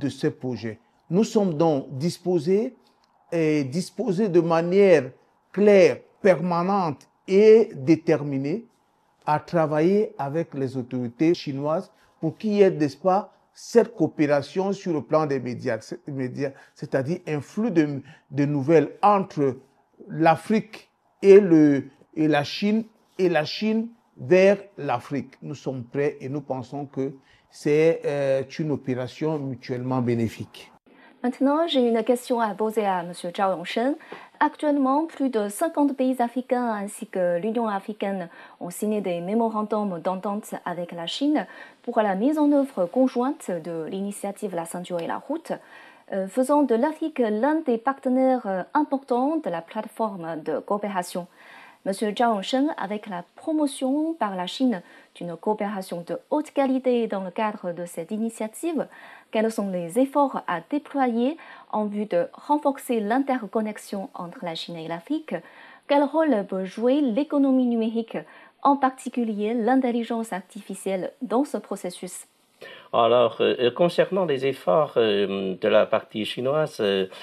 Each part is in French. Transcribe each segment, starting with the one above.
de ces projets. Nous sommes donc disposés de manière claire, permanente et déterminée à travailler avec les autorités chinoises pour qu'il y ait, n'est-ce pas, cette coopération sur le plan des médias, c'est-à-dire un flux de nouvelles entre l'Afrique et la Chine vers l'Afrique. Nous sommes prêts et nous pensons que c'est une opération mutuellement bénéfique. Maintenant, j'ai une question à poser à M. Zhao Yongshen. Actuellement, plus de 50 pays africains ainsi que l'Union africaine ont signé des mémorandums d'entente avec la Chine pour la mise en œuvre conjointe de l'initiative La Ceinture et la Route, faisant de l'Afrique l'un des partenaires importants de la plateforme de coopération. Monsieur Zhao Yongshen, avec la promotion par la Chine d'une coopération de haute qualité dans le cadre de cette initiative, quels sont les efforts à déployer en vue de renforcer l'interconnexion entre la Chine et l'Afrique? Quel rôle peut jouer l'économie numérique, en particulier l'intelligence artificielle, dans ce processus? Alors, concernant les efforts de la partie chinoise,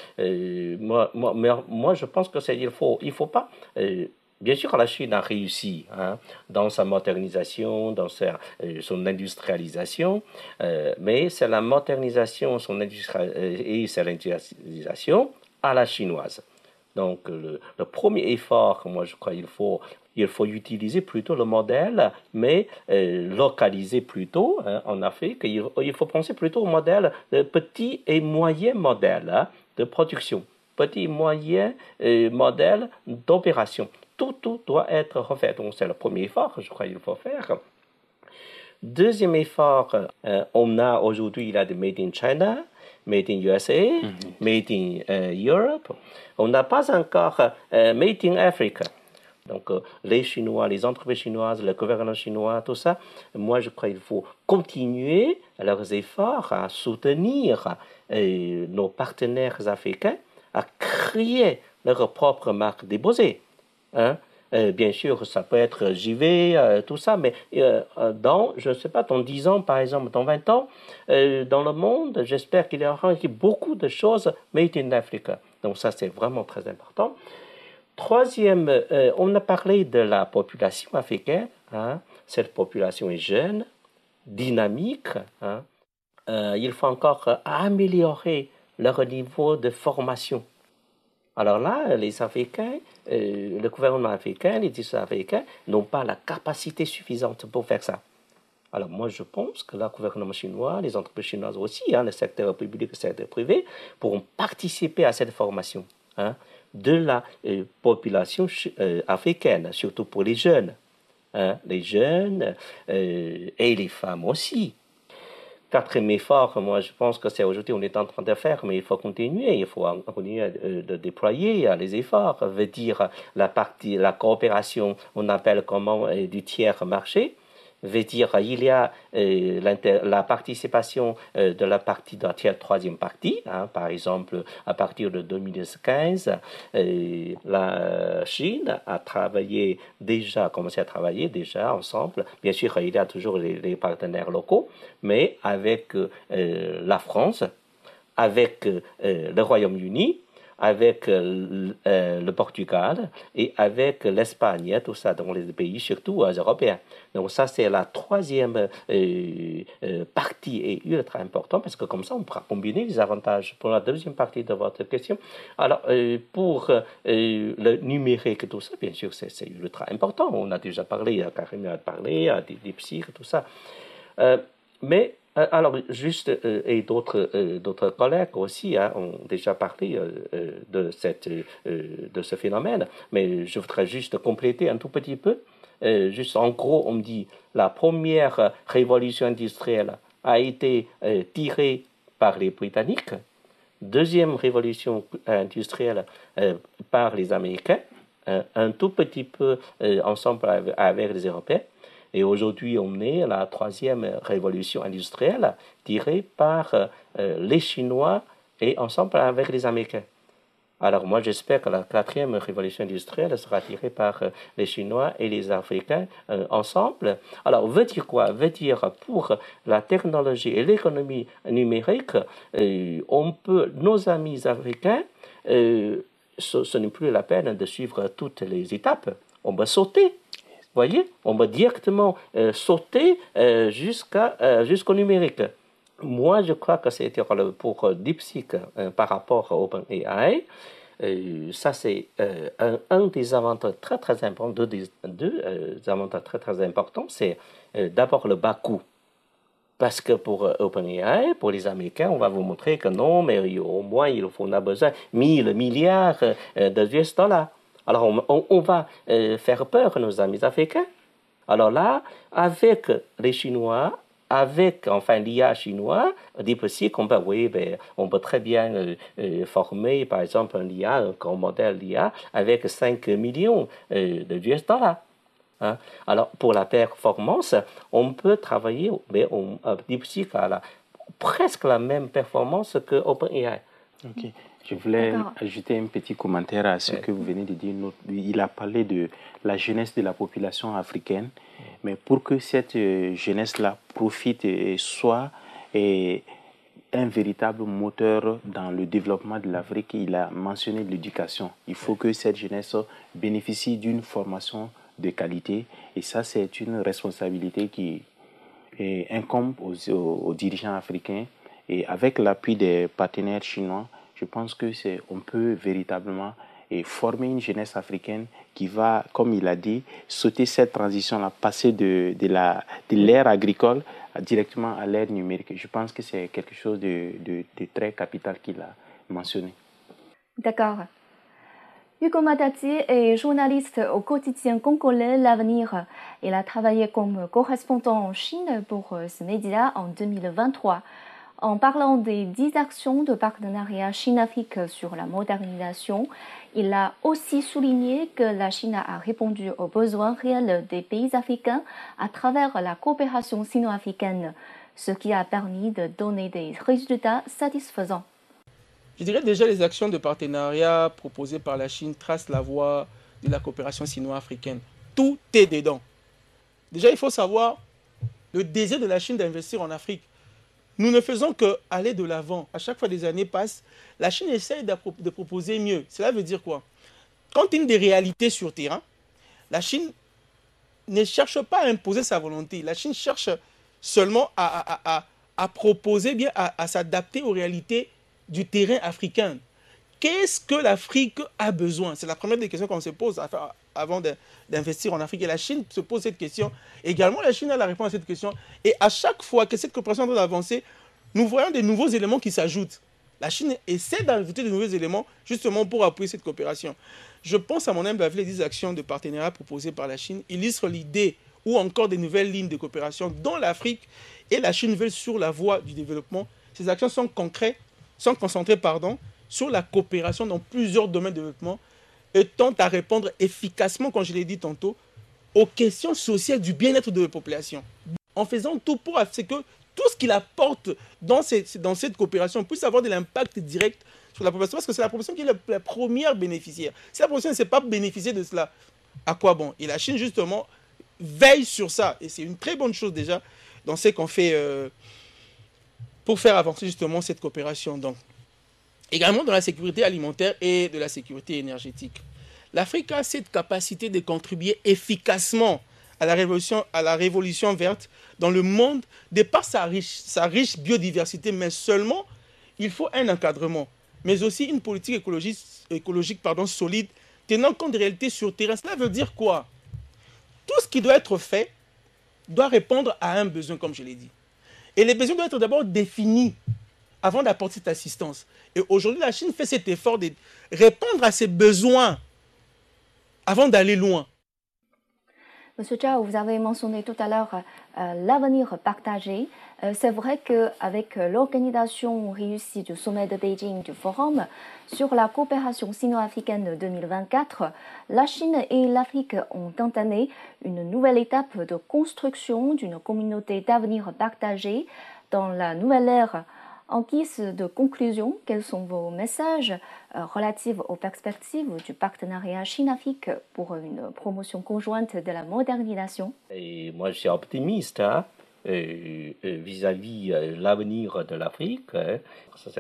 moi, je pense que il faut pas. Bien sûr, la Chine a réussi dans sa modernisation, dans son industrialisation, mais c'est la modernisation et son industrialisation à la chinoise. Donc, le premier effort, moi, je crois il faut utiliser plutôt le modèle, mais localiser plutôt en Afrique. Il faut penser plutôt au modèle de petit et moyen modèle de production, petit et moyen modèle d'opération. Tout doit être refait. Donc, c'est le premier effort, je crois qu'il faut faire. Deuxième effort, on a aujourd'hui, il y a des Made in China, Made in USA, Made in Europe. On n'a pas encore Made in Africa. Donc, les Chinois, les entreprises chinoises, le gouvernement chinois, tout ça, moi, je crois qu'il faut continuer leurs efforts à soutenir nos partenaires africains à créer leur propre marque déposée. Bien sûr, ça peut être JV, tout ça, mais je ne sais pas, dans 10 ans, par exemple, dans 20 ans, dans le monde, j'espère qu'il y aura beaucoup de choses made in Africa. Donc ça, c'est vraiment très important. Troisième, on a parlé de la population africaine. Cette population est jeune, dynamique. Il faut encore améliorer leur niveau de formation. Alors là, les Africains, le gouvernement africain, les dirigeants africains n'ont pas la capacité suffisante pour faire ça. Alors moi, je pense que le gouvernement chinois, les entreprises chinoises aussi, le secteur public et le secteur privé, pourront participer à cette formation de la population africaine, surtout pour les jeunes. Les jeunes et les femmes aussi. Quatrième effort, moi je pense que c'est aujourd'hui on est en train de faire, mais il faut continuer de déployer les efforts, veut dire la coopération, on appelle comment du tiers marché, veut dire il y a la participation de la partie de la troisième partie, par exemple à partir de 2015, la Chine a commencé à travailler déjà ensemble. Bien sûr, il y a toujours les partenaires locaux, mais avec la France, avec le Royaume-Uni, avec le Portugal et avec l'Espagne, tout ça, dans les pays surtout européens. Donc ça, c'est la troisième partie et ultra important parce que comme ça, on pourra combiner les avantages. Pour la deuxième partie de votre question, alors pour le numérique et tout ça, bien sûr, c'est ultra important. On a déjà parlé, Karim a parlé, des psych, tout ça. Mais alors, juste, et d'autres collègues aussi ont déjà parlé de ce phénomène, mais je voudrais juste compléter un tout petit peu. Juste en gros, on me dit la première révolution industrielle a été tirée par les Britanniques, deuxième révolution industrielle par les Américains, un tout petit peu ensemble avec les Européens. Et aujourd'hui, on est à la troisième révolution industrielle tirée par les Chinois et ensemble avec les Américains. Alors moi j'espère que la quatrième révolution industrielle sera tirée par les Chinois et les Africains ensemble. Alors veut dire quoi? Veut dire pour la technologie et l'économie numérique, nos amis africains, ce n'est plus la peine de suivre toutes les étapes. On va sauter. Voyez, on va directement sauter jusqu'au numérique. Moi, je crois que c'est pour DeepSeek par rapport à OpenAI. Ça, c'est un des avantages très, très importants. Deux avantages très, très importants. C'est d'abord le bas coût. Parce que pour OpenAI, pour les Américains, on va vous montrer que non, mais au moins, on a besoin de 1000 milliards de US dollars. Alors, on va faire peur à nos amis africains. Alors là, avec les Chinois, avec enfin l'IA chinois, DeepSeek, on peut très bien former, par exemple, un IA, un grand modèle d'IA, avec 5 millions de US dollars. Hein? Alors, pour la performance, on peut travailler, mais DeepSeek a presque la même performance que OpenAI. Ok. Je voulais ajouter un petit commentaire à ce que vous venez de dire. Il a parlé de la jeunesse de la population africaine, mais pour que cette jeunesse-là profite et soit un véritable moteur dans le développement de l'Afrique, il a mentionné l'éducation. Il faut que cette jeunesse bénéficie d'une formation de qualité, et ça, c'est une responsabilité qui incombe aux dirigeants africains, et avec l'appui des partenaires chinois, je pense que on peut véritablement former une jeunesse africaine qui va, comme il a dit, sauter cette transition-là, passer de l'ère agricole directement à l'ère numérique. Je pense que c'est quelque chose de très capital qu'il a mentionné. D'accord. Hugo Matati est journaliste au quotidien congolais L'Avenir. Il a travaillé comme correspondant en Chine pour ce média en 2023. En parlant des 10 actions de partenariat Chine-Afrique sur la modernisation, il a aussi souligné que la Chine a répondu aux besoins réels des pays africains à travers la coopération sino-africaine, ce qui a permis de donner des résultats satisfaisants. Je dirais déjà les actions de partenariat proposées par la Chine tracent la voie de la coopération sino-africaine. Tout est dedans. Déjà, il faut savoir le désir de la Chine d'investir en Afrique. Nous ne faisons qu'aller de l'avant. À chaque fois que les années passent, la Chine essaie de proposer mieux. Cela veut dire quoi? Quand une des réalités sur terrain, la Chine ne cherche pas à imposer sa volonté. La Chine cherche seulement à proposer bien, à s'adapter aux réalités du terrain africain. Qu'est-ce que l'Afrique a besoin? C'est la première des questions qu'on se pose avant d'investir en Afrique. Et la Chine se pose cette question. Également, la Chine a la réponse à cette question. Et à chaque fois que cette coopération doit avancer, nous voyons des nouveaux éléments qui s'ajoutent. La Chine essaie d'ajouter de nouveaux éléments justement pour appuyer cette coopération. Je pense à mon humble avis, les 10 actions de partenariat proposées par la Chine illustrent l'idée ou encore des nouvelles lignes de coopération dont l'Afrique et la Chine veulent sur la voie du développement. Ces actions sont concentrées sur la coopération dans plusieurs domaines de développement et tente à répondre efficacement, comme je l'ai dit tantôt, aux questions sociales du bien-être de la population. En faisant tout pour ce que tout ce qu'il apporte dans cette coopération puisse avoir de l'impact direct sur la population, parce que c'est la population qui est la première bénéficiaire. Si la population ne sait pas bénéficier de cela, à quoi bon? Et la Chine, justement, veille sur ça. Et c'est une très bonne chose déjà dans ce qu'on fait pour faire avancer justement cette coopération. Donc, également dans la sécurité alimentaire et de la sécurité énergétique. L'Afrique a cette capacité de contribuer efficacement à la révolution verte dans le monde de par sa riche biodiversité, mais seulement il faut un encadrement, mais aussi une politique écologique solide, tenant compte des réalités sur terrain. Cela veut dire quoi? Tout ce qui doit être fait doit répondre à un besoin, comme je l'ai dit. Et les besoins doivent être d'abord définis avant d'apporter cette assistance. Et aujourd'hui, la Chine fait cet effort de répondre à ses besoins avant d'aller loin. Monsieur Zhao, vous avez mentionné tout à l'heure l'avenir partagé. C'est vrai qu'avec l'organisation réussie du sommet de Beijing du Forum sur la coopération sino-africaine de 2024, la Chine et l'Afrique ont entamé une nouvelle étape de construction d'une communauté d'avenir partagé dans la nouvelle ère En guise de conclusion, quels sont vos messages relatifs aux perspectives du partenariat Chine-Afrique pour une promotion conjointe de la modernisation? Et moi, je suis optimiste vis-à-vis l'avenir de l'Afrique. Ça,